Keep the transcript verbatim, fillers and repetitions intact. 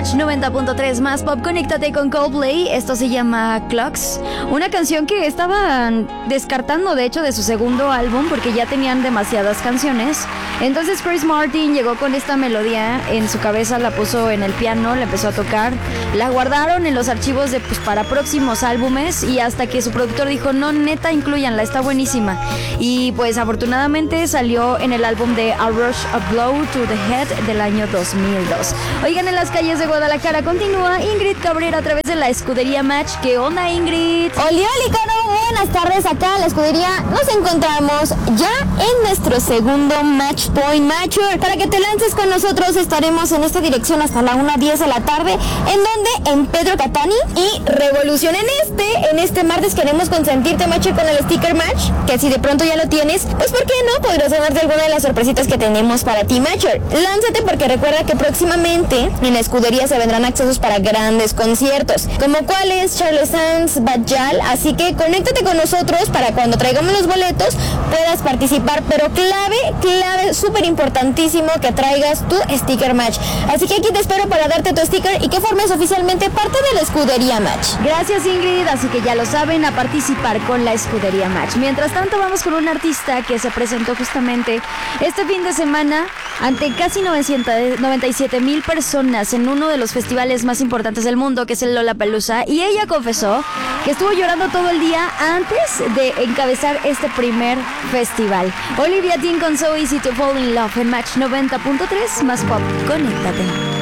Match noventa punto tres más pop. Conéctate con Coldplay. Esto se llama Clocks, una canción que estaban descartando de hecho de su segundo álbum porque ya tenían demasiadas canciones. Entonces Chris Martin llegó con esta melodía en su cabeza, la puso en el piano, la empezó a tocar, la guardaron en los archivos de pues para próximos álbumes, y hasta que su productor dijo no, neta, incluyanla, está buenísima. Y pues afortunadamente salió en el álbum de A Rush, A Blow to the Head del año dos mil dos. Oigan, en las calles de Guadalajara continúa Ingrid Cabrera a través de la escudería Match. ¿Qué onda, Ingrid? Oli, oli, Caro, buenas tardes. Acá en la escudería nos encontramos ya en nuestro segundo Match Point Mature. Para que te lances con nosotros, estaremos en esta dirección hasta la una diez de la tarde. ¿En donde? En Pedro Catani y Revolución. En este, en este martes queremos consentirte, Macho, con el sticker match, que si de pronto ya lo tienes, pues ¿por qué no? Podrás ganarte alguna de las sorpresitas que tenemos para ti, Macho. Lánzate, porque recuerda que próximamente en la escudería se vendrán accesos para grandes conciertos, como cuáles, Charles Sands, Bajal. Así que conéctate con nosotros para cuando traigamos los boletos puedas participar, pero clave, clave, súper importantísimo que traigas tu sticker match. Así que aquí te espero para darte tu sticker y que formes oficialmente parte de la escudería Match. Gracias, Ingrid, así que ya lo saben, a participar con la escudería Match. Mientras tanto, vamos con un artista que se presentó justamente este fin de semana ante casi noventa y siete mil personas en uno de los festivales más importantes del mundo, que es el Lollapalooza, y ella confesó que estuvo llorando todo el día antes de encabezar este primer festival. Olivia Dean con So Easy to Fall in Love en Match noventa punto tres más pop. Conéctate.